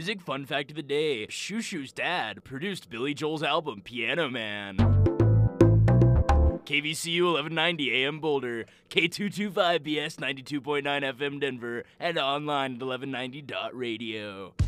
music fun fact of the day. Shoo Shoo's dad produced Billy Joel's album Piano Man. KVCU 1190 AM Boulder, K225BS 92.9 FM Denver, and online at 1190.radio.